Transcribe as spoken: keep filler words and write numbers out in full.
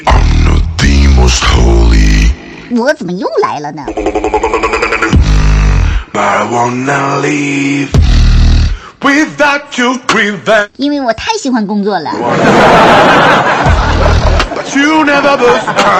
我怎么又来了呢？ I wanna leave without you prevent. 因为我太喜欢工作了。 But you never was kind.